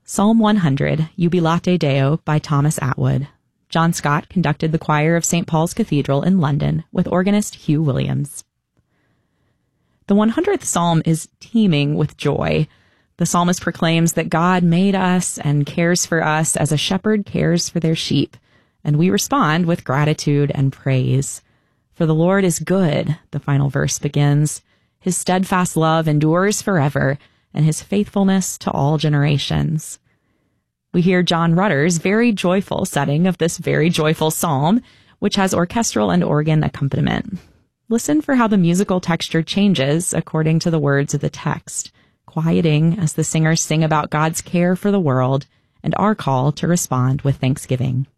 Psalm 100, Jubilate Deo by Thomas Atwood. John Scott conducted the choir of St. Paul's Cathedral in London with organist Hugh Williams. The 100th Psalm is teeming with joy. The psalmist proclaims that God made us and cares for us as a shepherd cares for their sheep, and we respond with gratitude and praise. For the Lord is good, the final verse begins. His steadfast love endures forever, and his faithfulness to all generations. We hear John Rutter's very joyful setting of this very joyful psalm, which has orchestral and organ accompaniment. Listen for how the musical texture changes according to the words of the text, quieting as the singers sing about God's care for the world and our call to respond with thanksgiving.